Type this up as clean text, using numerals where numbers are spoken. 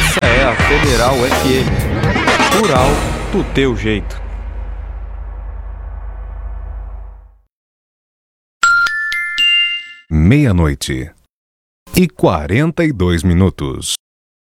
Essa é a Federal FM. Rural do teu jeito. Meia-noite e 42 minutos.